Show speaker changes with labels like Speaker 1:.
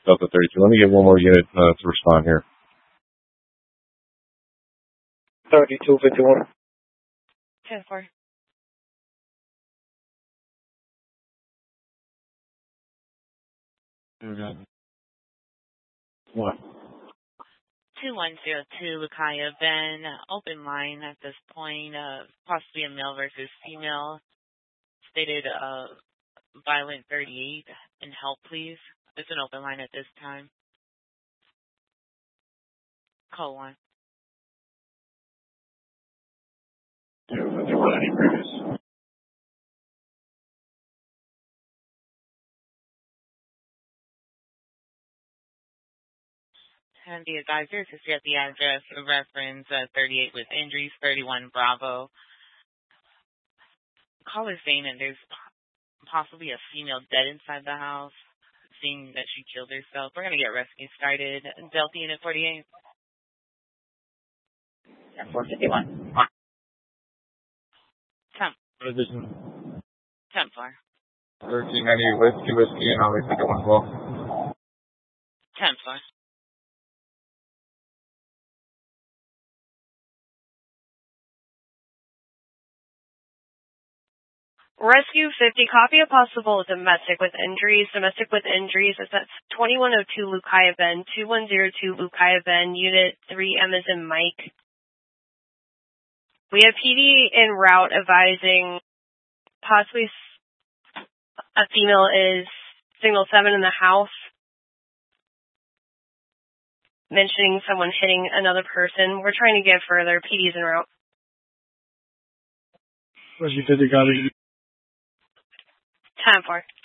Speaker 1: Delta 32. Let me get one more unit to respond here.
Speaker 2: 3251.
Speaker 3: 10-4.
Speaker 1: What?
Speaker 3: 2102 Lucaya Ben, open line at this point, possibly a male versus female, stated violent 38, and help please. It's an open line at this time. Call 1. And the advisor to get the address reference 38 with injuries, 31 Bravo. Caller saying that there's possibly a female dead inside the house, seeing that she killed herself. We're going to get rescue started. Delta Unit 48.
Speaker 4: 451.
Speaker 3: 10. 10-4.
Speaker 1: 1398 Whiskey, and I'll take it 112.
Speaker 3: 10-4.
Speaker 5: Rescue 50, copy a possible domestic with injuries. Domestic with injuries is at 2102 Lucaya Bend, 2102 Lucaya Bend, Unit 3M as in Mike. We have PD en route advising possibly a female is signal 7 in the house, mentioning someone hitting another person. We're trying to get further. PD's en route.
Speaker 2: Rescue 50, copy.
Speaker 5: 10-4.